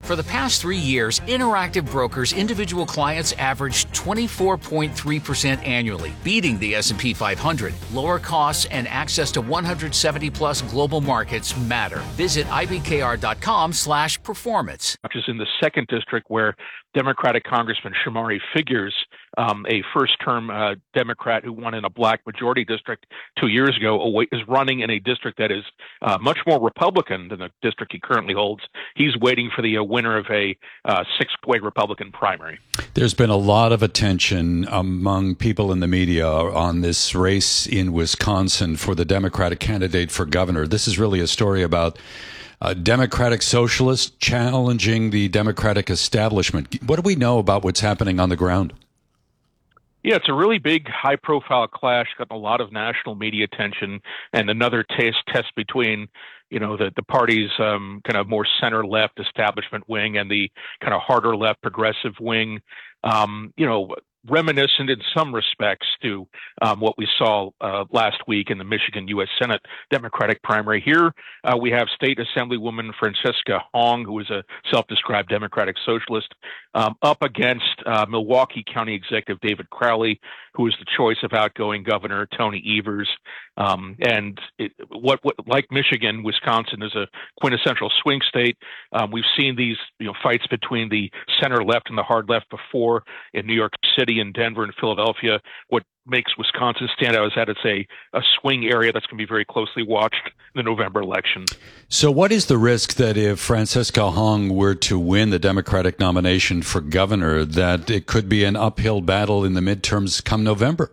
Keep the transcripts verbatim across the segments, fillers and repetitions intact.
For the past three years, Interactive Brokers individual clients averaged twenty-four point three percent annually, beating the S and P five hundred. Lower costs and access to one hundred seventy plus global markets matter. Visit I B K R dot com slash performance. Which is in the second district where Democratic Congressman Shamari Figures, um, a first-term uh, Democrat who won in a black majority district two years ago, is running in a district that is uh, much more Republican than the district he currently holds. He's waiting for the uh, winner of a uh, six-way Republican primary. There's been a lot of attention among people in the media on this race in Wisconsin for the Democratic candidate for governor. This is really a story about Uh, Democratic socialists challenging the Democratic establishment. What do we know about what's happening on the ground? Yeah, it's a really big, high-profile clash, gotten a lot of national media attention, and another test test between, you know, the the party's um, kind of more center-left establishment wing and the kind of harder-left progressive wing. Um, you know, reminiscent in some respects to um, what we saw uh, last week in the Michigan U S Senate Democratic primary. Here uh, we have State Assemblywoman Francesca Hong, who is a self-described Democratic socialist, um, up against uh, Milwaukee County Executive David Crowley, who is the choice of outgoing Governor Tony Evers. Um, and it, what, what, like Michigan, Wisconsin is a quintessential swing state. Um, we've seen these you know, fights between the center left and the hard left before in New York City and Denver and Philadelphia. What makes Wisconsin stand out is that it's a, a swing area that's going to be very closely watched in the November election. So what is the risk that if Francesca Hong were to win the Democratic nomination for governor, that it could be an uphill battle in the midterms come November?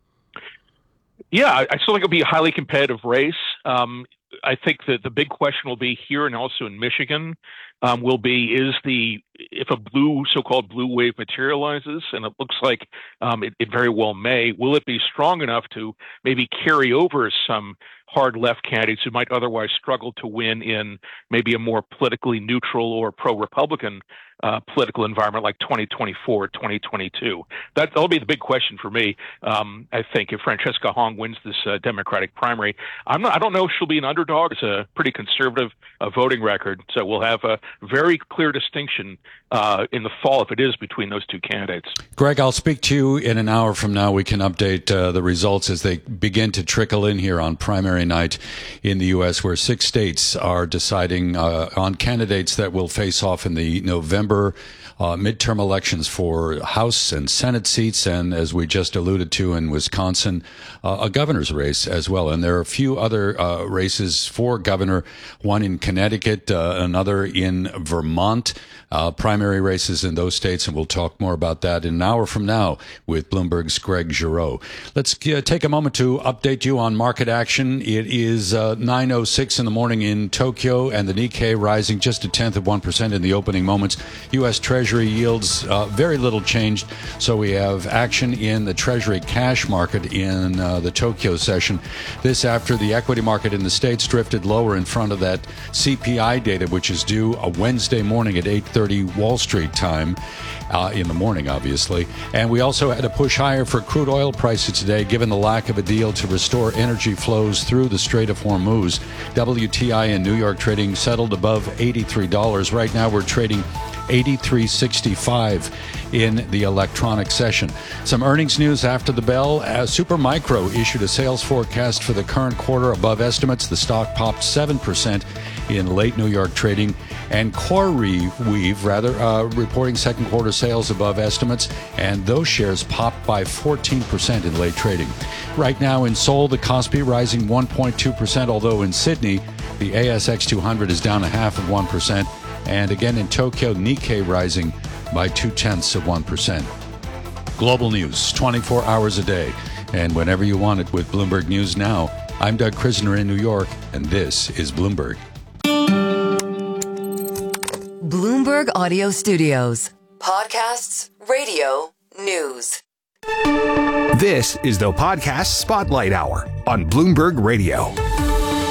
Yeah, I still think it'll be a highly competitive race. Um, I think that the big question will be here and also in Michigan um, will be is the if a blue so-called blue wave materializes, and it looks like um, it, it very well may, will it be strong enough to maybe carry over some hard left candidates who might otherwise struggle to win in maybe a more politically neutral or pro-Republican uh, political environment like twenty twenty-four, twenty twenty-two. That, that'll be the big question for me. Um, I think if Francesca Hong wins this uh, Democratic primary, I'm not, I don't know if she'll be an underdog. It's a pretty conservative uh, voting record, so we'll have a very clear distinction uh, in the fall if it is between those two candidates. Greg, I'll speak to you in an hour from now. We can update uh, the results as they begin to trickle in here on primary night in the U S, where six states are deciding uh, on candidates that will face off in the November uh, midterm elections for House and Senate seats, and as we just alluded to in Wisconsin, uh, a governor's race as well. And there are a few other uh, races for governor, one in Connecticut, uh, another in Vermont, uh, primary races in those states, and we'll talk more about that in an hour from now with Bloomberg's Greg Giroux. Let's uh, take a moment to update you on market action. It is uh, nine oh six in the morning in Tokyo, and the Nikkei rising just a tenth of one percent in the opening moments. U S. Treasury yields uh, very little changed, so we have action in the Treasury cash market in uh, the Tokyo session. This after the equity market in the States drifted lower in front of that C P I data, which is due a Wednesday morning at eight thirty Wall Street time. Uh, in the morning, obviously. And we also had a push higher for crude oil prices today, given the lack of a deal to restore energy flows through the Strait of Hormuz. W T I in New York trading settled above eighty-three dollars. Right now we're trading eighty-three sixty-five in the electronic session. Some earnings news after the bell. Uh, Supermicro issued a sales forecast for the current quarter above estimates. The stock popped seven percent in late New York trading. And CoreWeave, rather, uh, reporting second quarter sales above estimates, and those shares popped by fourteen percent in late trading. Right now in Seoul, the Kospi rising one point two percent, although in Sydney, the A S X two hundred is down a half of one percent. And again in Tokyo, Nikkei rising by two-tenths of one percent. Global news, twenty-four hours a day, and whenever you want it with Bloomberg News Now. I'm Doug Krisner in New York, and this is Bloomberg. Bloomberg Audio Studios. Podcasts, radio, news. This is the Podcast Spotlight Hour on Bloomberg Radio.